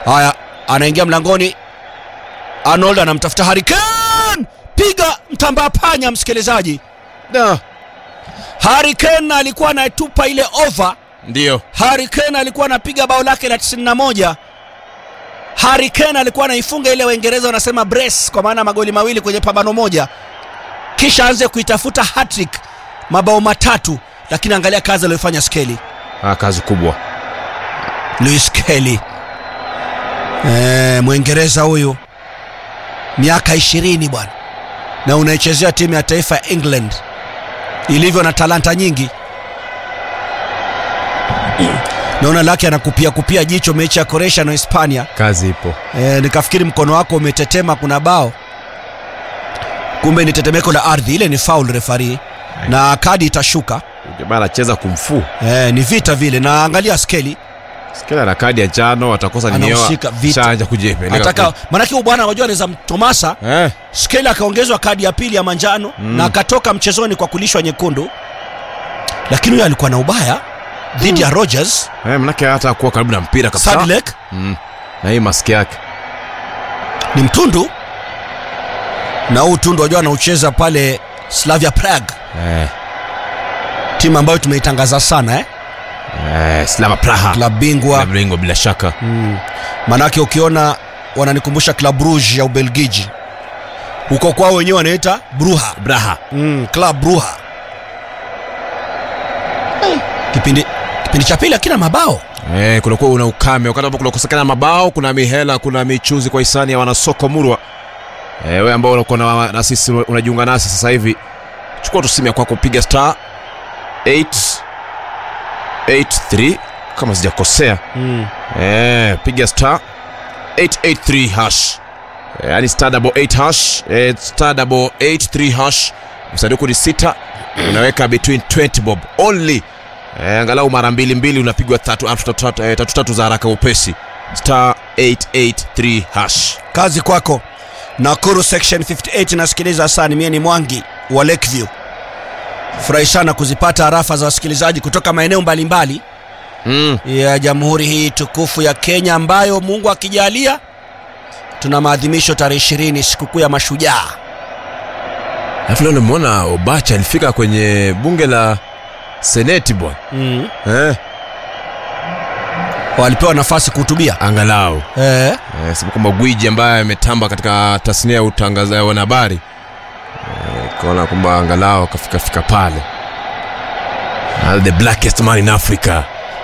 Haya, anaingia mlangoni. Arnold anamtafuta Harry Kane. Piga mtambaa panya msikilizaji. Harry Kane alikuwa anatupa ile over. Ndio. Harry Kane alikuwa anapiga bao lake la 91. Harry Kane alikuwa anaifunga ile Waingereza wanasema brace, kwa maana magoli mawili kwenye pambano moja. Kisha anze kuitafuta hat-trick, mabao matatu, lakini angalia kazi aliyofanya Skelly. Kazi kubwa. Lewis Kelly. Mwingereza huyu. Miaka 20 bwana. Na unaichezea timu ya taifa ya England. Ilivyo na talanta nyingi. Naona laki anakupia jicho mechi ya Croatia na Hispania. Kazi ipo. Nikafikiri mkono wako umetetema kuna bao. Kumbe ni tetemeko la ardhi. Ile ni foul referee. Na kadi itashuka. Jamaa anacheza kumfu. Ni vita vile. Na angalia Skelly. Skelly ana kadi ya njano, atakosa nio. Shaanza kujipeleka. Ataka maana kile bwana unajua anaweza Tomasa. Skelly akaongezwa kadi ya pili ya manjano na akatoka mchezoni kwa kulishwa nyekundu. Lakini huyo alikuwa na ubaya dhidi ya Rodgers. Manake hata kuwa karibu na mpira kabisa. Sadilek. Na hii maski yake ni mtundu. Na huu tundu wajua anaucheza pale Slavia Prague. Timu ambayo tumeitangaza sana Slavia Praha. Klabu bingwa bila shaka. Manake ukiona wananikumbusha Club Brugge ya Ubelgiji. Huko kwao wenyewe wanaita Braha. Club Brugge. Kipindi cha pili kina mabao. Kulikuwa una ukame, wakati ambapo kunakosekana mabao, kuna mihela, kuna michuzi kwa hisani ya wanasoko Murwa. Wewe ambao uko na sisi unajiunga nasi sasa hivi, chukua tu simu yako kupiga star 883 kama sijakosea. Piga star 883 hash. Yani star 88 hash, star 883 hash. Msaduku ni 6, unaweka between 20 bob only. Angalau mara mbili unapigwa 3 za haraka upesi. Star 883 hash. Kazi kwako. Nakuru section 58 nasikiliza sana. Mimi ni Mwangi wa Lakeview. Furahi sana kuzipata arafa za wasikilizaji kutoka maeneo mbalimbali ya jamhuri hii tukufu ya Kenya, ambayo Mungu akijalia tuna maadhimisho tarehe 20, sikukuu ya mashujaa. Alafu leo nimeona Obacha alifika kwenye bunge la Seneti bwana. Walipewa nafasi kuhutubia angalau. Sababu kama gwiji ambaye ametamba katika tasnia ya utangazaji wa habari. Kaona kwamba angalau kafika pale. The blackest man in Africa.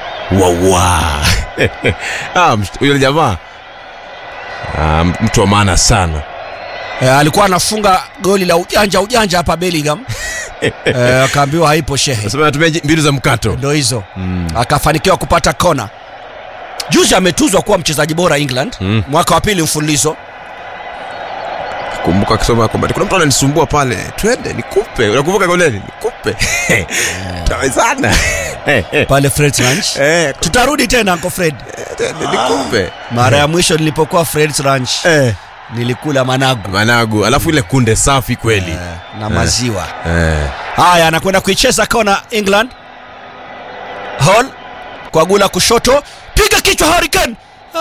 Huyo jamaa mtu wa maana sana. Alikuwa anafunga goli la ujanja hapa Bellingham. Akaambiwa haipo shehe. Nasema anatumia mbinu za mkato. Ndio hizo. Akafanikiwa kupata kona. Juzi ametuzwa kuwa mchezaji bora England mwaka wa pili mfululizo. Kumbuka akisema kwamba kuna mtu ananisumbua pale, twende nikupe. Unakumbuka goleni? Nikupe. Tawezana. Pale Fred's Ranch. Tutarudi tena Uncle Fred. Nikupe. Mara ya mwisho nilipokuwa Fred's Ranch. Nilikula managu. Alafu ile kunde safi kweli. Na maziwa. Haya, anakwenda kuicheza kona England. Hall kwa gula kushoto, piga kichwa Harry Kane.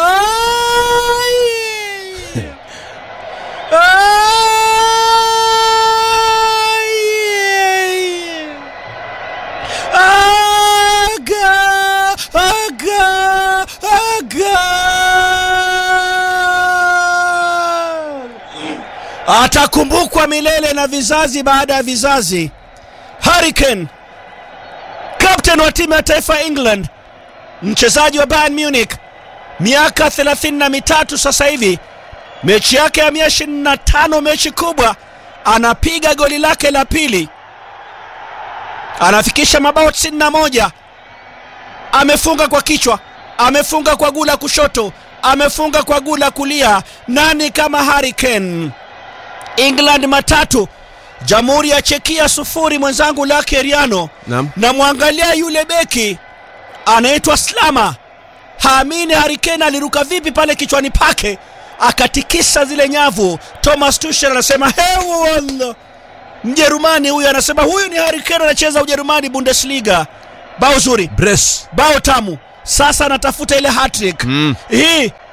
Atakumbukwa milele na vizazi baada ya vizazi. Harry Kane, captain wa timu ya taifa ya England, mchezaji wa Bayern Munich, miaka 33 sasa hivi. Mechi yake ya 125, mechi kubwa, anapiga goli lake la pili. Anafikisha mabao 91. Amefunga kwa kichwa, amefunga kwa gula kushoto, amefunga kwa gula kulia. Nani kama Harry Kane? England 3, Jamhuri ya Chekia 0, mwenzangu lake Riano. Na muangalia yule beki anaitwa Slama. Haamini Harry Kane aliruka vipi pale kichwani pake, akatikisa zile nyavu. Thomas Tuchel anasema hewa, Mjerumani huyu anasema huyu ni Harry Kane, anacheza Ujerumani Bundesliga. Bao zuri, Bress, bao tamu. Sasa anatafuta ile hat-trick.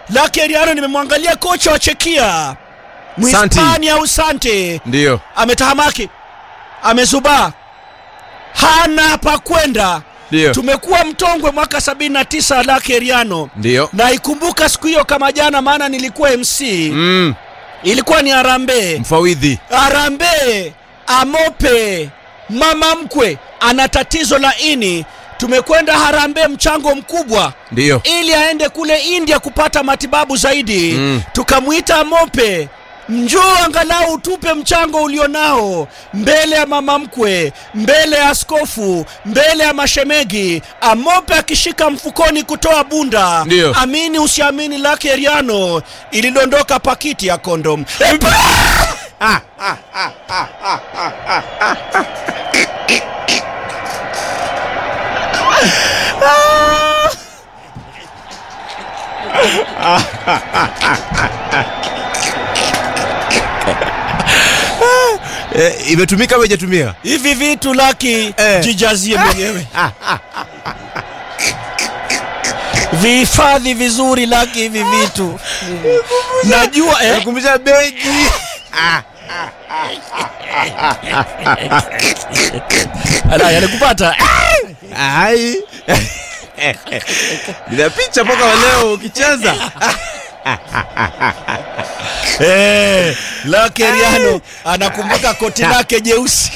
Lucky Heriano nimemwangalia kocha wa Chekia Mhispania Usante, ndio ametahamaki, amezubaa, hana pa kwenda. Tumekuwa mtongwe mwaka 79 Lucky Heriano. Ndio. Na ikumbuka siku hiyo kama jana, maana nilikuwa MC. Ilikuwa ni Harambee. Mfawidhi. Harambee, Amope, mama mkwe ana tatizo la ini. Tumekwenda Harambee, mchango mkubwa. Ndio. Ili aende kule India kupata matibabu zaidi. Tukamuita Amope, njoo angalau tupe mchango ulionao, mbele ya mama mkwe, mbele ya askofu, mbele ya mashemegi. Amope akishika mfukoni kutoa bunda. Ndio. Amini usiamini, Lucky Heriano ilidondoka pakiti ya kondom. Imetumika au haijatumia? Hivi vitu Lucky, jijazie mwenyewe. Vihifadhi vizuri Lucky hivi vitu. Najua nakumbusha begi. Ala, yalikupata. Ai. Nina picha mpaka leo ukicheza. Lucky Heriano anakumbuka koti lake jeusi.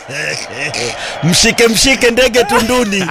Mshike ndege tunduni.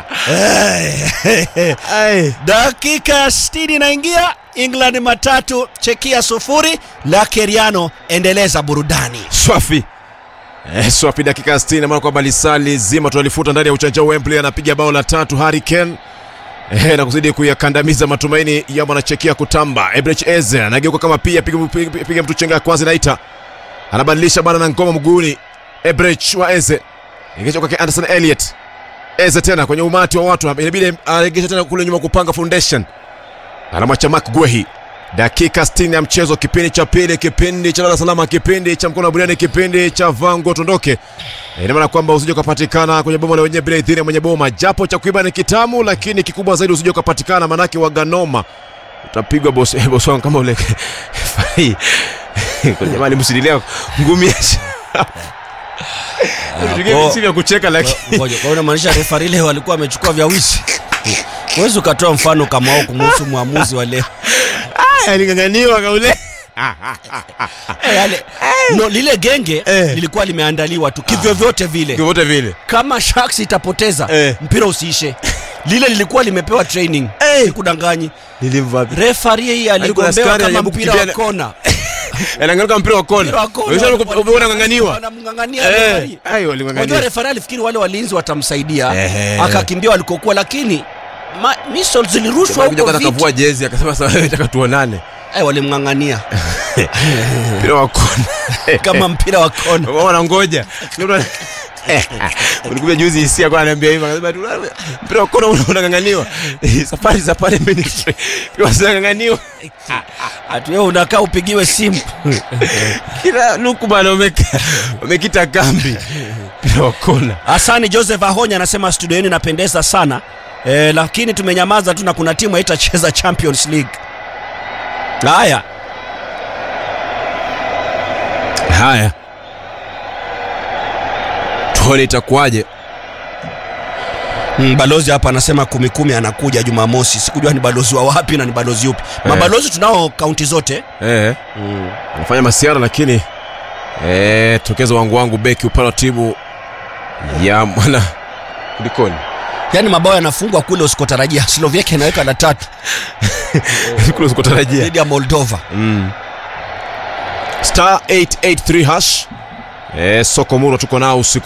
Dakika 60 inaingia, England 3 Chekia 0. Lucky Heriano, endeleza burudani. Swafi. Swafi, dakika 60 maana kwamba lisali zima tunalifuta ndani ya uwanja wa Wembley. Anapiga bao la 3 Harry Kane. Na kuzidi kuyakandamiza matumaini ya mwana Chekia kutamba. Ebrech Eze anageuka kama pia piga mtu chenga kwanza naita. Anabadilisha bana na ngoma mguuni. Ebrech wa Eze. Ingechoka kwa Anderson Elliot. Eze tena kwenye umati wa watu, inabidi aregesha tena kule nyuma kupanga foundation. Anamwacha Mark Guehi. Dakika 60 ya mchezo, kipindi cha pili, kipindi cha salama, kipindi cha mkono wa buriani, kipindi cha vango tondoke. Ina maana kwamba usije kupatikana kwenye boma la wenye bila idhini mwenye boma, japo cha kuiba ni kitamu, lakini kikubwa zaidi usije kupatikana, manake waganoma utapigwa boss wangu kama ule fai. Kwa jamani, msidilia ngumi. Ndio sivyo kucheka, lakini kwa unamaanisha referee leo walikuwa wamechukua vya wizi. Wewe ukatoa mfano kama wao kumhusu muamuzi wa leo. Alinganganiwa kaule. Yale no, lile genge lilikuwa limeandaliwa tu kivyo vyote vile. Kivyote vile. Kama Sharks itapoteza mpira usiishe. Lile lilikuwa limepewa training. Kudanganyi. Nilimvapi. Referee aligombea kama mpira wa kona. Ananganga mpira wa kona. Wewe unaona nganganiwa. Anamngangania referee. Ayo alingangania. Ndio referee alifikiri wale walinzi watamsaidia. Akakimbia walikokuwa, lakini missiles zilirushwa huko vipi. Akavua jezi akasema sasa wewe nataka tuonane. Walimngangania. Mpira wa kona. Kama mpira wa kona. Wao wanangoja. Ulikuja juzi hisia kwa ananiambia hivi, akasema mpira wa kona unanganganiwa. Safari ministry. Kwa unanganganiwa. Ati wewe unakaa upigiwe simu. Kila nuku bana umekita kambi. Mpira wa kona. Hasani Joseph Ahonya anasema studio yenu inapendeza sana. Lakini tumenyamaza tu na kuna timu haitacheza Champions League. Haya. Tuone itakuwaje. Balozi hapa anasema 10 anakuja Jumamosi. Sikujua ni balozi wa wapi na ni balozi yupi. Mabalozi tunao kaunti zote. Anafanya masiara, lakini tokezo wangu beki upande wa timu ya mwana kulikoni. Yaani mabao yanafungwa kule usikotarajia. Slovakia inaweka la 3. Kule usikotarajia. Dhidi ya Moldova. *883#. Sokomuro tuko nao usiku